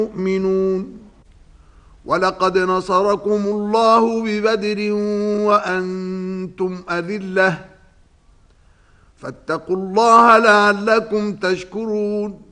مؤمنون ولقد نصركم الله ببدر وأنتم أذلة فاتقوا الله لعلكم تشكرون